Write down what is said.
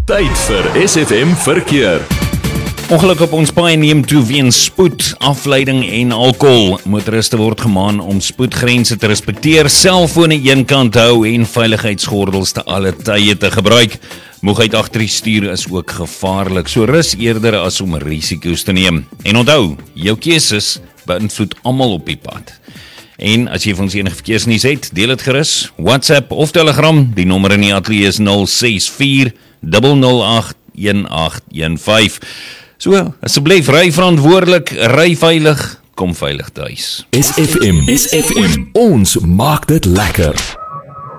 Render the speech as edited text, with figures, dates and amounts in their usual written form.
Tyd vir SFM Verkeer. Ongeluk op ons paai neem toe weens spoed, afleiding en alkohol. Motoriste word gemaan om spoedgrense te respekteer, selfone eenkant hou en veiligheidsgordels te alle tye te gebruik. Moegheid agter die stuur is ook gevaarlik, so rus eerder as om risiko's te neem. En onthou, jou keuses beïnvloed almal op die pad. En as jy vir ons enige verkeersnuus het, deel dit gerus, WhatsApp of Telegram, die nommer in die ateljee is 064 008 1815. So, asseblief, ry verantwoordelik, ry veilig, kom veilig tuis. SFM, ons maak dit lekker.